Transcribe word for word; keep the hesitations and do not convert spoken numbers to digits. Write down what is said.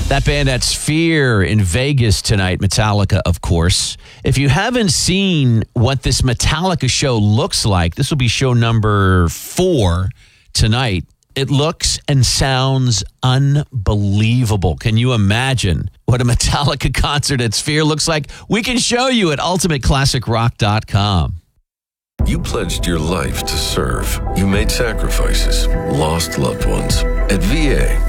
That band at Sphere in Vegas tonight, Metallica, of course. If you haven't seen what this Metallica show looks like, this will be show number four tonight. It looks and sounds unbelievable. Can you imagine what a Metallica concert at Sphere looks like? We can show you at ultimate classic rock dot com. You pledged your life to serve. You made sacrifices, lost loved ones. At V A,